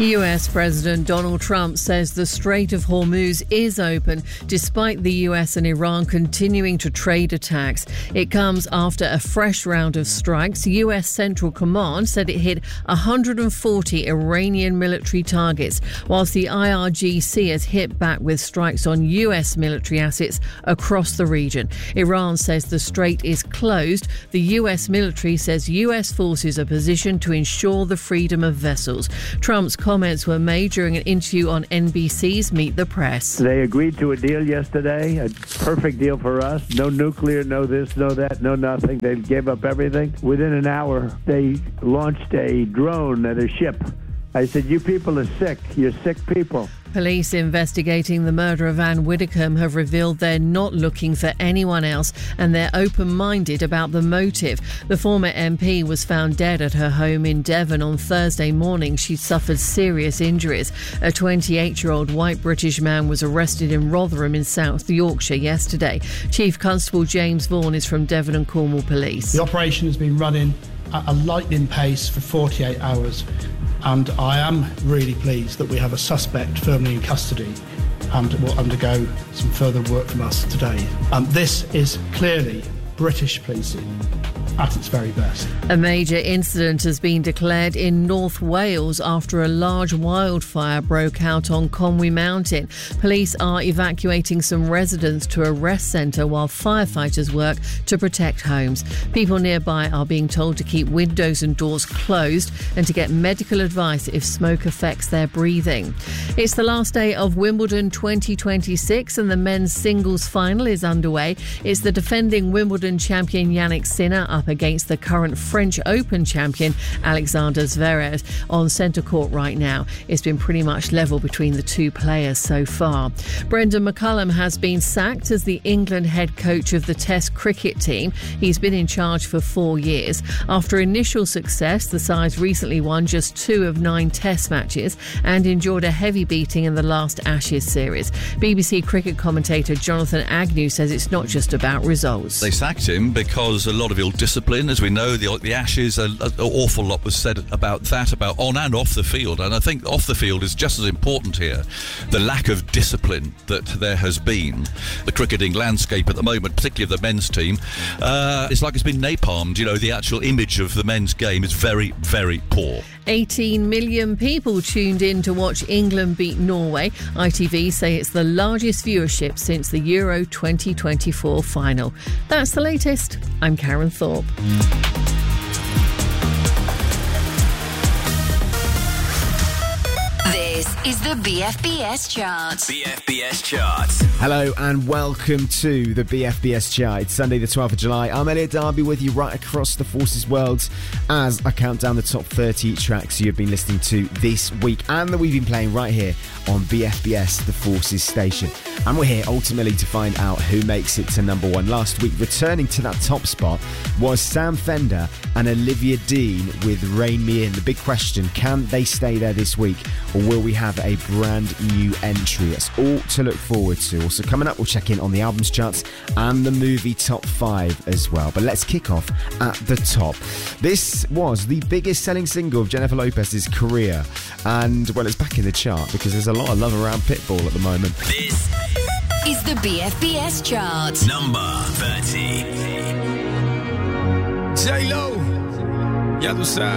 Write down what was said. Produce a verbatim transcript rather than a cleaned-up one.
U S President Donald Trump says the Strait of Hormuz is open despite the U S and Iran continuing to trade attacks. It comes after a fresh round of strikes. U S Central Command said it hit one hundred forty Iranian military targets, whilst the I R G C has hit back with strikes on U S military assets across the region. Iran says the strait is closed. The U S military says U S forces are positioned to ensure the freedom of vessels. Trump's comments were made during an interview on N B C's Meet the Press. They agreed to a deal yesterday, a perfect deal for us. No nuclear, no this, no that, no nothing. They gave up everything. Within an hour, they launched a drone at a ship. I said, you people are sick. You're sick people. Police investigating the murder of Anne Widdecombe have revealed they're not looking for anyone else and they're open-minded about the motive. The former M P was found dead at her home in Devon on Thursday morning. She suffered serious injuries. A twenty-eight-year-old white British man was arrested in Rotherham in South Yorkshire yesterday. Chief Constable James Vaughan is from Devon and Cornwall Police. The operation has been running at a lightning pace for forty-eight hours. And I am really pleased that we have a suspect firmly in custody and will undergo some further work from us today. And this is clearly British policing at its very best. A major incident has been declared in North Wales after a large wildfire broke out on Conwy Mountain. Police are evacuating some residents to a rest centre while firefighters work to protect homes. People nearby are being told to keep windows and doors closed and to get medical advice if smoke affects their breathing. It's the last day of Wimbledon twenty twenty-six and the men's singles final is underway. It's the defending Wimbledon champion Yannick Sinner up against the current French Open champion Alexander Zverev on centre court right now. It's been pretty much level between the two players so far. Brendan McCullum has been sacked as the England head coach of the Test cricket team. He's been in charge for four years. After initial success, the side recently won just two of nine Test matches and endured a heavy beating in the last Ashes series. B B C cricket commentator Jonathan Agnew says it's not just about results. They sacked him because a lot of ill discipline. As we know, the, the Ashes, an awful lot was said about that, about on and off the field. And I think off the field is just as important here. The lack of discipline that there has been. The cricketing landscape at the moment, particularly of the men's team, uh, it's like it's been napalmed. You know, the actual image of the men's game is very, very poor. eighteen million people tuned in to watch England beat Norway. I T V say it's the largest viewership since the Euro twenty twenty-four final. That's the latest. I'm Karen Thorpe. This is the B F B S Chart. B F B S Charts. Hello and welcome to the B F B S Chart. It's Sunday the twelfth of July. I'm Elliot Darby with you right across the Forces world as I count down the top thirty tracks you've been listening to this week and that we've been playing right here on B F B S, the Forces station. And we're here ultimately to find out who makes it to number one. Last week, returning to that top spot was Sam Fender and Olivia Dean with Rein Me In. The big question, can they stay there this week or will we have a brand new entry? That's all to look forward to. Also coming up, we'll check in on the albums charts and the movie top five as well. But let's kick off at the top. This was the biggest selling single of Jennifer Lopez's career. And, well, it's back in the chart because there's a lot of love around Pitbull at the moment. This is the B F B S Chart. Number thirty. J-Lo. Ya tú sabes.